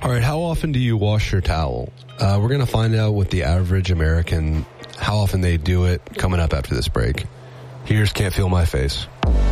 All right, how often do you wash your towel? We're going to find out with the average American how often they do it coming up after this break. Here's Can't Feel My Face.